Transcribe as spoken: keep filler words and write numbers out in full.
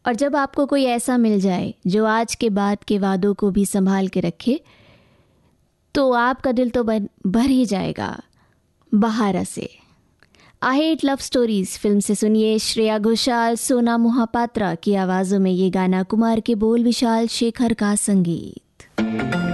और जब आपको कोई ऐसा मिल जाए जो आज के बाद के वादों को भी संभाल के रखे, तो आपका दिल तो भर ही जाएगा बहारा से। I hate love stories film से सुनिए श्रेया घोषाल, सोना मोहापात्रा की आवाज़ों में ये गाना, कुमार के बोल, विशाल शेखर का संगीत।